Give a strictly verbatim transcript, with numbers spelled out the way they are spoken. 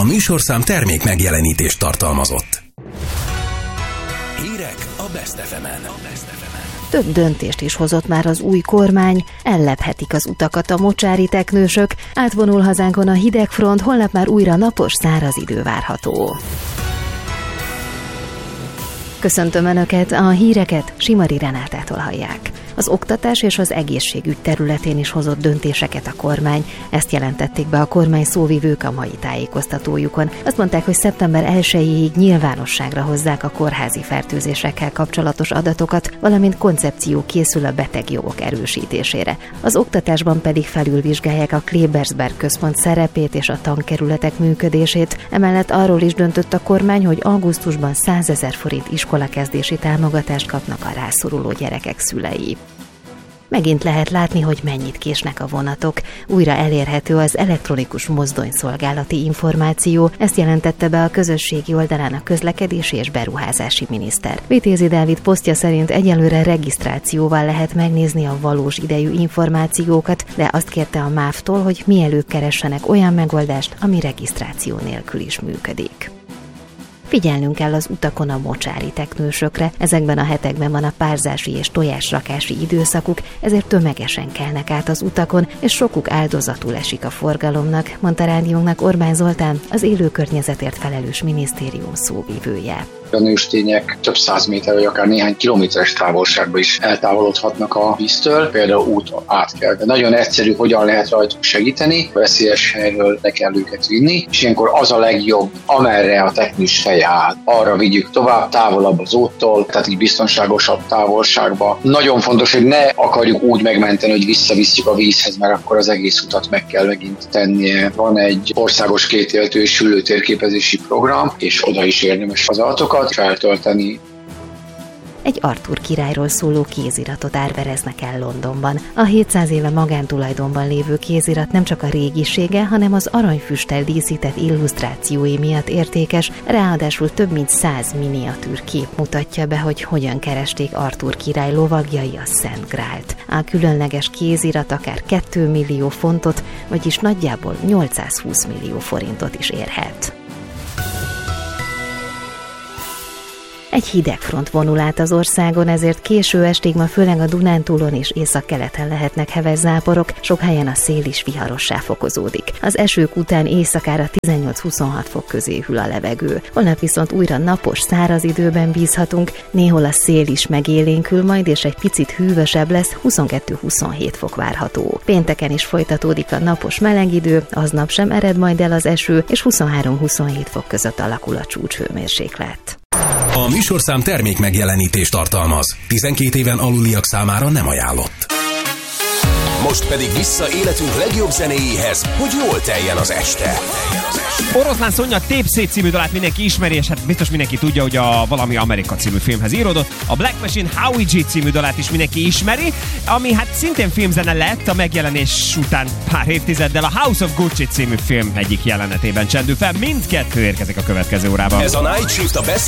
műsorszám termék megjelenítést tartalmazott. Hírek a Best ef emen. Több döntést is hozott már az új kormány, ellephetik az utakat a mocsári teknősök, átvonul hazánkon a hideg front, holnap már újra napos, száraz idő várható. Köszöntöm Önöket, a híreket Simari Renátától hallják. Az oktatás és az egészségügy területén is hozott döntéseket a kormány. Ezt jelentették be a kormány szóvivők a mai tájékoztatójukon. Azt mondták, hogy szeptember elsejéig nyilvánosságra hozzák a kórházi fertőzésekkel kapcsolatos adatokat, valamint koncepció készül a betegjogok erősítésére. Az oktatásban pedig felülvizsgálják a Klebersberg központ szerepét és a tankerületek működését. Emellett arról is döntött a kormány, hogy augusztusban százezer forint iskolakezdési támogatást kapnak a rászoruló gyerekek szülei. Megint lehet látni, hogy mennyit késnek a vonatok. Újra elérhető az elektronikus mozdonyszolgálati információ, ezt jelentette be a közösségi oldalán a közlekedési és beruházási miniszter. Vitézi Dávid posztja szerint egyelőre regisztrációval lehet megnézni a valós idejű információkat, de azt kérte a MÁV-tól, hogy mielőbb keressenek olyan megoldást, ami regisztráció nélkül is működik. Figyelnünk kell az utakon a mocsári teknősökre, ezekben a hetekben van a párzási és tojásrakási időszakuk, ezért tömegesen kelnek át az utakon, és sokuk áldozatul esik a forgalomnak, mondta rádiónknak Orbán Zoltán, az élő környezetért felelős minisztérium szóvivője. A nőstények több száz méter vagy akár néhány kilométeres távolságba is eltávolodhatnak a víztől, például út át kell. De nagyon egyszerű, hogyan lehet rajtuk segíteni, veszélyes helyről le kell őket vinni, és ilyenkor az a legjobb, amerre a teknős feje áll. Arra vigyük tovább, távolabb az úttól, tehát így biztonságosabb távolságba. Nagyon fontos, hogy ne akarjuk úgy megmenteni, hogy visszavisszük a vízhez, mert akkor az egész utat meg kell megint tennie. Van egy országos kétéltő sülő térképezési program, és oda is érdemes az adatokat feltölteni. Egy Artúr királyról szóló kéziratot árvereznek el Londonban. A hétszáz éve magántulajdonban lévő kézirat nem csak a régisége, hanem az aranyfüsttel díszített illusztrációi miatt értékes, ráadásul több mint száz miniatűr kép mutatja be, hogy hogyan keresték Artúr király lovagjai a Szent Grált. A különleges kézirat akár két millió fontot, vagyis nagyjából nyolcszázhúsz millió forintot is érhet. Egy hideg front vonul át az országon, ezért késő estig ma főleg a Dunántúlon és északkeleten lehetnek heves záporok, sok helyen a szél is viharossá fokozódik. Az esők után éjszakára tizennyolc-huszonhat fok közé hűl a levegő. Holnap viszont újra napos, száraz időben bízhatunk, néhol a szél is megélénkül majd, és egy picit hűvösebb lesz, huszonkettő-huszonhét fok várható. Pénteken is folytatódik a napos meleg idő, aznap sem ered majd el az eső, és huszonhárom-huszonhét fok között alakul a csúcshőmérséklet. A műsorszám termék megjelenítést tartalmaz. tizenkét éven aluliak számára nem ajánlott. Most pedig vissza életünk legjobb zenéjéhez, hogy jól teljen az este. Oroszlán Szonya Tép szét című dalát mindenki ismeri, és hát biztos mindenki tudja, hogy a Valami Amerika című filmhez íródott. A Black Machine Howie G című dalát is mindenki ismeri, ami hát szintén filmzene lett a megjelenés után pár évtizeddel. A House of Gucci című film egyik jelenetében csendül fel. Mindkettő érkezik a következő órában. Ez a Night Shift a Best